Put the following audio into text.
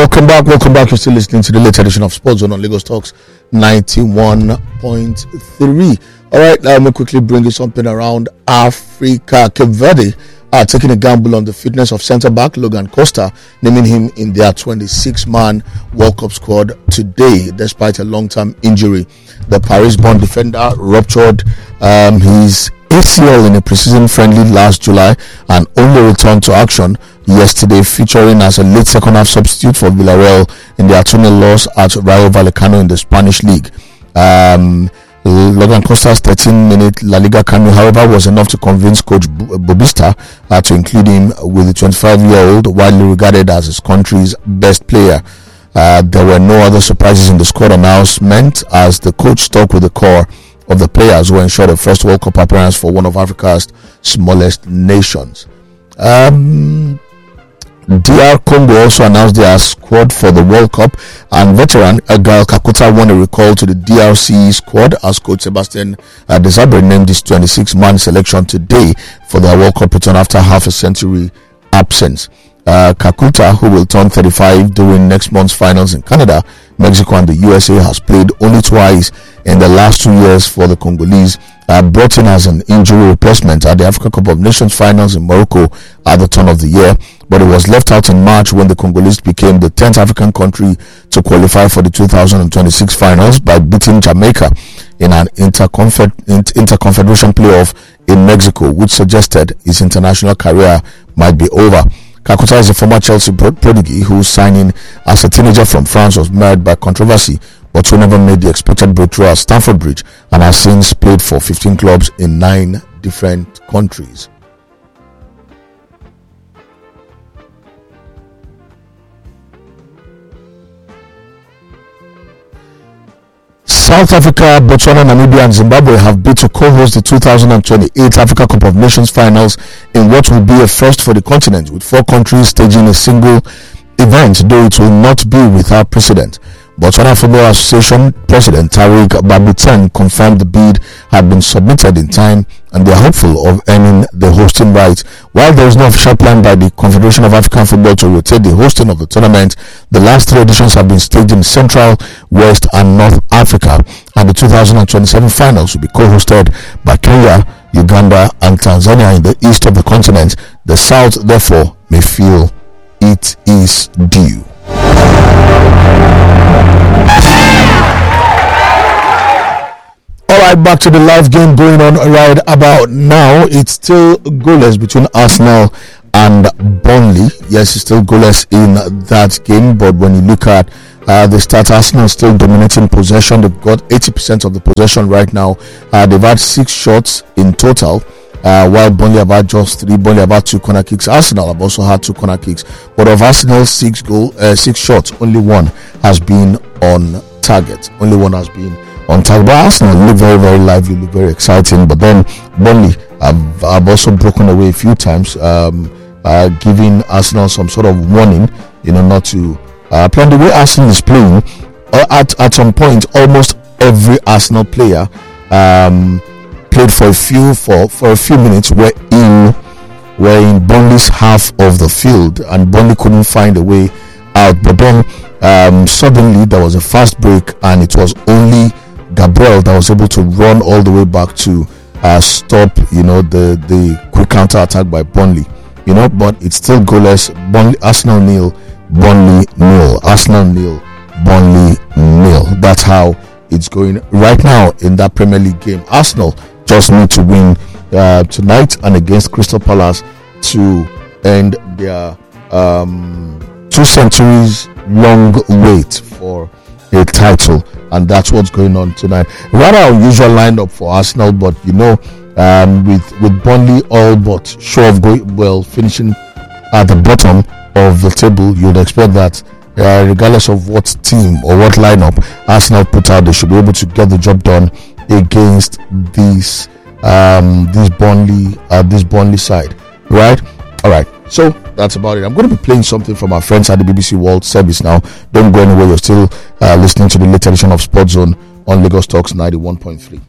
Welcome back. You're still listening to the latest edition of Sports Zone on Lagos Talks 91.3. All right, let me quickly bring you something around Africa. Cape Verde are taking a gamble on the fitness of centre-back Logan Costa, naming him in their 26-man World Cup squad today, despite a long-term injury. The Paris-born defender ruptured his ACL in a pre-season friendly last July and only returned to action yesterday, featuring as a late second-half substitute for Villarreal in their 2-0 loss at Rayo Vallecano in the Spanish league. Logan Costa's 13-minute La Liga cameo, however, was enough to convince coach Bobista to include him with the 25-year-old, widely regarded as his country's best player. There were no other surprises in the squad announcement, as the coach stuck with the core of the players who ensured a first World Cup appearance for one of Africa's smallest nations. DR Congo also announced their squad for the World Cup, and veteran Gael Kakuta won a recall to the DRC squad as coach Sebastian Desabre named his 26-man selection today for their World Cup return after half a century absence. Kakuta, who will turn 35 during next month's finals in Canada, Mexico and the USA, has played only twice in the last 2 years for the Congolese, brought in as an injury replacement at the Africa Cup of Nations finals in Morocco at the turn of the year, but it was left out in March when the Congolese became the 10th African country to qualify for the 2026 finals by beating Jamaica in an interconfederation playoff in Mexico, which suggested his international career might be over. Kakuta is a former Chelsea prodigy whose signing as a teenager from France was marred by controversy, but who never made the expected breakthrough at Stamford Bridge and has since played for 15 clubs in 9 different countries. South Africa, Botswana, Namibia and Zimbabwe have bid to co-host the 2028 Africa Cup of Nations finals in what will be a first for the continent, with 4 countries staging a single event, though it will not be without precedent. Botswana Football Association President Tariq Babitsan confirmed the bid had been submitted in time and they are hopeful of earning the hosting rights. While there is no official plan by the Confederation of African Football to rotate the hosting of the tournament, the last 3 editions have been staged in Central, West and North Africa, and the 2027 finals will be co-hosted by Kenya, Uganda and Tanzania in the east of the continent. The South, therefore, may feel it is due. Alright, back to the live game going on right about now. It's still goalless between Arsenal and Burnley. Yes, it's still goalless in that game, but when you look at the stats, Arsenal still dominating possession. They've got 80% of the possession right now. They've had 6 shots in total, while Burnley have had just 3. Burnley have had 2 corner kicks. Arsenal have also had 2 corner kicks, but of Arsenal's 6 shots, only 1 has been on target. Only 1 has been on target. But Arsenal look very, very lively, look very exciting. But then Burnley have also broken away a few times, giving Arsenal some sort of warning, not to play. The way Arsenal is playing, at some point, almost every Arsenal player played for a few minutes. Were in Burnley's half of the field, and Burnley couldn't find a way out. But then suddenly there was a fast break, and it was only Gabriel that was able to run all the way back to stop the quick counter attack by Burnley. But it's still goalless. Arsenal 0, Burnley 0. Arsenal 0, Burnley 0. That's how it's going right now in that Premier League game. Arsenal just need to win tonight and against Crystal Palace to end their 2 centuries long wait for a title, and that's what's going on tonight. Rather unusual lineup for Arsenal, but with Burnley all but sure of finishing at the bottom of the table, you'd expect that regardless of what team or what lineup Arsenal put out, they should be able to get the job done against this Burnley side, right? All right, so that's about it. I'm going to be playing something from our friends at the BBC World Service now. Don't go anywhere. You're still listening to the latest edition of Sports Zone on Lagos Talks 91.3.